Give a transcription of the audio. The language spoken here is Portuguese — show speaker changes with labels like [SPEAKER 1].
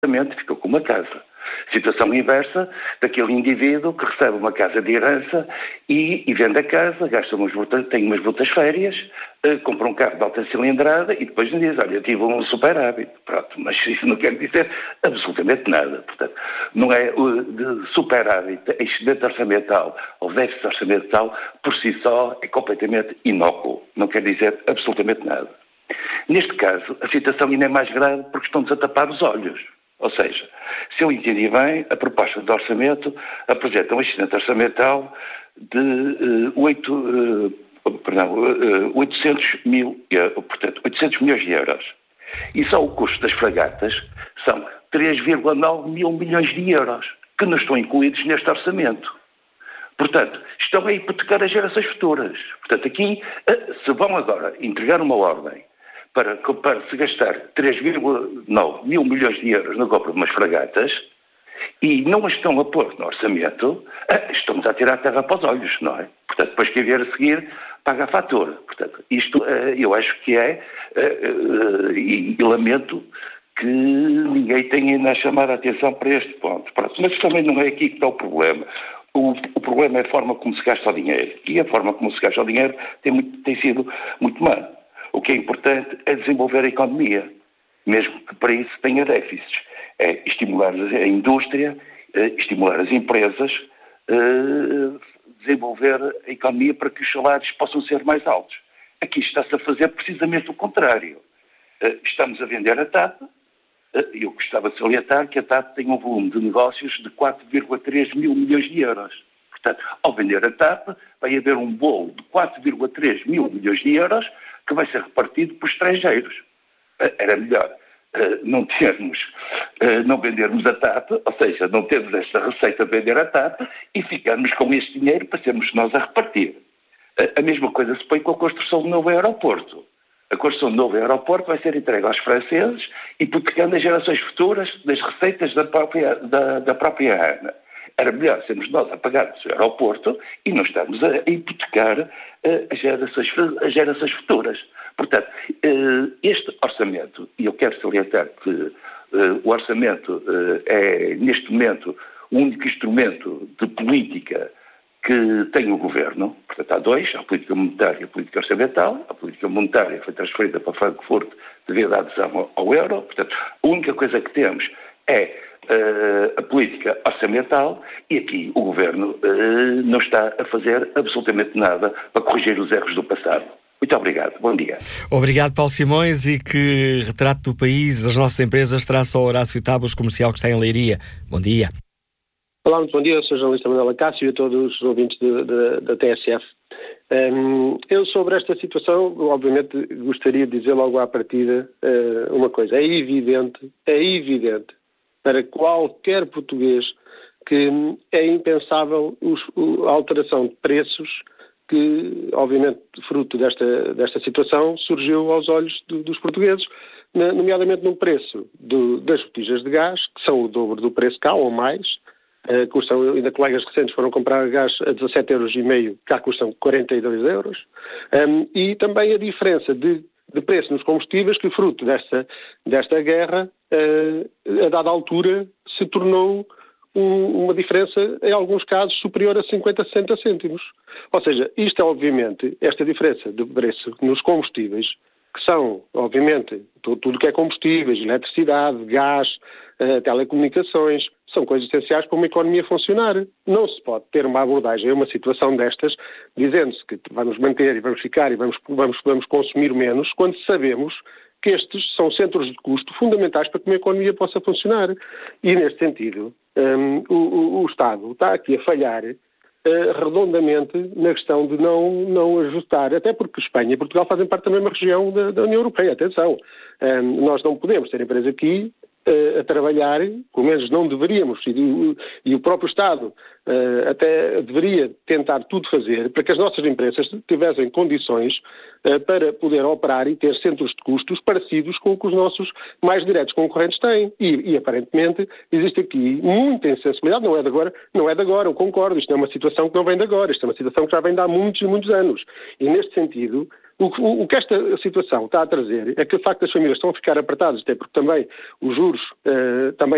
[SPEAKER 1] ficou com uma casa. Situação inversa daquele indivíduo que recebe uma casa de herança e vende a casa, tem umas brutas férias, compra um carro de alta cilindrada e depois diz, olha, eu tive um superávit. Pronto, mas isso não quer dizer absolutamente nada. Portanto, não é de superávit, excedente orçamental ou déficit orçamental, por si só é completamente inócuo. Não quer dizer absolutamente nada. Neste caso, a situação ainda é mais grave porque estão-nos a tapar os olhos. Ou seja, se eu entendi bem, a proposta de orçamento apresenta um excedente orçamental de 800 milhões de euros. E só o custo das fragatas são 3,9 mil milhões de euros, que não estão incluídos neste orçamento. Portanto, estão a hipotecar as gerações futuras. Portanto, aqui, se vão agora entregar uma ordem para se gastar 3,9 mil milhões de euros na compra de umas fragatas e não as estão a pôr no orçamento, estamos a tirar a terra para os olhos, não é? Portanto, depois quem vier a seguir paga a fatura. Portanto, isto eu acho que e lamento que ninguém tenha ainda a chamar a atenção para este ponto. Mas também não é aqui que está o problema. O problema é a forma como se gasta o dinheiro. E a forma como se gasta o dinheiro tem sido muito má. O que é importante é desenvolver a economia, mesmo que para isso tenha déficits. É estimular a indústria, estimular as empresas, desenvolver a economia para que os salários possam ser mais altos. Aqui está-se a fazer precisamente o contrário. Estamos a vender a TAP. Eu gostava de salientar que a TAP tem um volume de negócios de 4,3 mil milhões de euros. Portanto, ao vender a TAP, vai haver um bolo de 4,3 mil milhões de euros que vai ser repartido por estrangeiros. Era melhor não vendermos a TAP, ou seja, não termos esta receita de vender a TAP e ficarmos com este dinheiro para sermos nós a repartir. A mesma coisa se põe com a construção do novo aeroporto. A construção do novo aeroporto vai ser entregue aos franceses, hipotecando as gerações futuras das receitas da própria ANA. Era melhor sermos nós a pagarmos o aeroporto e não estarmos a hipotecar as gerações futuras. Portanto, este orçamento, e eu quero salientar que o orçamento é, neste momento, o único instrumento de política que tem o Governo. Portanto, há dois: a política monetária e a política orçamental. A política monetária foi transferida para Frankfurt devido à adesão ao euro. Portanto, a única coisa que temos é a política orçamental, e aqui o Governo não está a fazer absolutamente nada para corrigir os erros do passado. Muito obrigado. Bom dia.
[SPEAKER 2] Obrigado, Paulo Simões, e que retrato do país, das nossas empresas, traça o Horácio Tábuas, comercial que está em Leiria. Bom dia.
[SPEAKER 3] Olá, muito bom dia. Eu sou o jornalista Manuel Acácio e a todos os ouvintes da TSF. Eu, sobre esta situação, obviamente gostaria de dizer logo à partida uma coisa. É evidente para qualquer português que é impensável a alteração de preços que, obviamente, fruto desta situação, surgiu aos olhos dos portugueses, nomeadamente no preço das botijas de gás, que são o dobro do preço cá, ou mais. Custam, ainda colegas recentes foram comprar gás a 17,5 €, cá custam 42 €. E também a diferença de preço nos combustíveis, que fruto desta guerra, a dada altura, se tornou uma diferença, em alguns casos, superior a 50, 60 cêntimos. Ou seja, isto é, obviamente, esta diferença de preço nos combustíveis, que são, obviamente, tudo que é combustíveis, eletricidade, gás, telecomunicações, são coisas essenciais para uma economia funcionar. Não se pode ter uma abordagem a uma situação destas, dizendo-se que vamos manter e vamos ficar e vamos consumir menos, quando sabemos que estes são centros de custo fundamentais para que uma economia possa funcionar. E, neste sentido, o Estado está aqui a falhar redondamente na questão de não ajustar, até porque Espanha e Portugal fazem parte da mesma região da União Europeia. Atenção, nós não podemos ter empresa aqui a trabalhar, pelo menos não deveríamos, e o próprio Estado até deveria tentar tudo fazer para que as nossas empresas tivessem condições para poder operar e ter centros de custos parecidos com o que os nossos mais diretos concorrentes têm. E aparentemente existe aqui muita insensibilidade, não é de agora, eu concordo, isto não é uma situação que não vem de agora, isto é uma situação que já vem de há muitos e muitos anos. E neste sentido, o que esta situação está a trazer é que o facto das famílias estão a ficar apertadas, até porque também os juros também